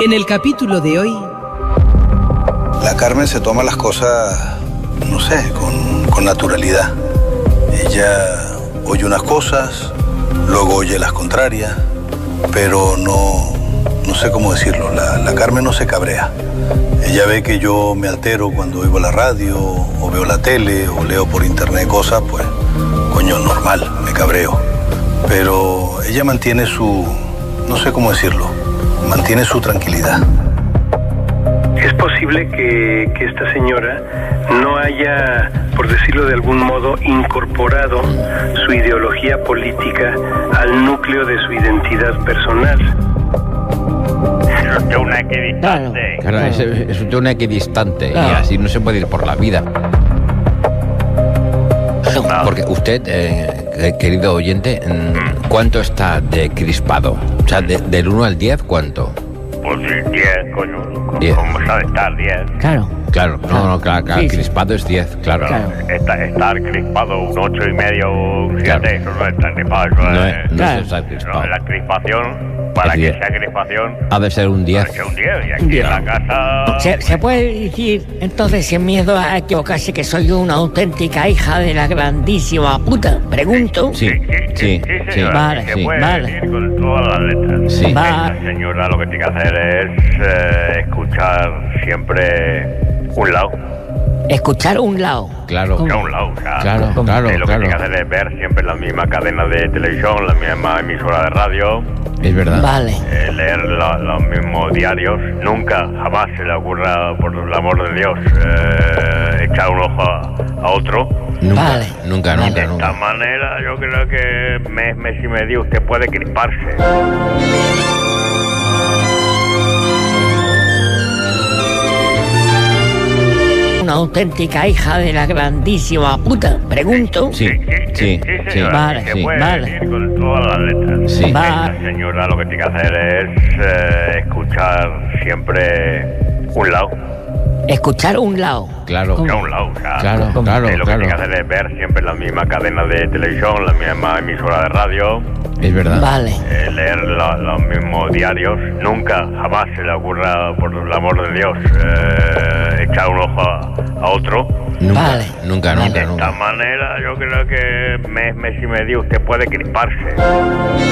En el capítulo de hoy... La Carmen se toma las cosas, no sé, con naturalidad. Ella oye unas cosas, luego oye las contrarias, pero no sé cómo decirlo. La Carmen no se cabrea. Ella ve que yo me altero cuando oigo la radio, o veo la tele, o leo por internet cosas, pues, coño, normal, me cabreo. Pero ella mantiene su, no sé cómo decirlo, mantiene su tranquilidad. ¿Es posible que esta señora no haya, por decirlo de algún modo, incorporado su ideología política al núcleo de su identidad personal? Es usted una equidistante. Claro, es usted una equidistante, y así no se puede ir por la vida. Porque usted, querido oyente, ¿cuánto está de crispado? O sea, del 1 al 10, ¿cuánto? Pues 10, coño. 10. ¿Cómo sabe estar 10? Claro, claro, Sí, crispado es 10, claro. Estar crispado un 8,5, un 7, Claro. eso no es tan crispado. Eso No es, es estar crispado. la crispación, para Es que 10. sea crispación, Ha de ser un 10. hay que un 10. Y aquí en la casa... ¿Se puede decir entonces sin miedo a equivocarse que soy una auténtica hija de la grandísima puta? Pregunto. Sí, sí, señora, vale, se sí, puede vale. decir con todas las letras. Sí. Va. Esta señora lo que tiene que hacer es escuchar siempre un lado. Escuchar un lado. Claro. A un lado, o sea, Claro, lo claro. que tiene que hacer es ver siempre la misma cadena de televisión, la misma emisora de radio, Es verdad. Vale. leer los mismos diarios. Nunca, jamás se le ocurra, por el amor de Dios, echar un ojo a otro. Nunca, Vale. nunca, Vale. nunca, De esta nunca. manera, yo creo que mes y medio usted puede crisparse. Una auténtica hija de la grandísima puta. Pregunto. Sí, sí, sí. señora, Vale, se sí, puede vale. decir con todas las letras. Sí. Va. Esta señora lo que tiene que hacer es escuchar siempre un lado. Escuchar un lado. Claro. A un lado, o sea, Claro, lo que claro. tiene que hacer es ver siempre la misma cadena de televisión, la misma emisora de radio, Es verdad. Vale. leer los mismos diarios. Nunca, jamás se le ocurra, por el amor de Dios, echar un ojo a otro. Nunca, Vale. nunca, De nunca, esta nunca. manera, yo creo que mes y medio usted puede crisparse.